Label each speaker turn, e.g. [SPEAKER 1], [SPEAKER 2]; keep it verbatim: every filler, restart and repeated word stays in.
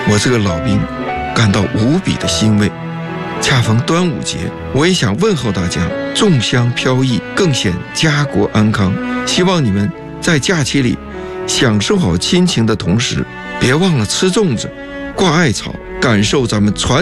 [SPEAKER 1] 我这个老兵感到无比的欣慰。恰逢端午节，我也想问候大家，众香飘逸，更显家国安康。希望你们在假期里享受好亲情的同时，别忘了吃粽子、挂艾草，感受咱们传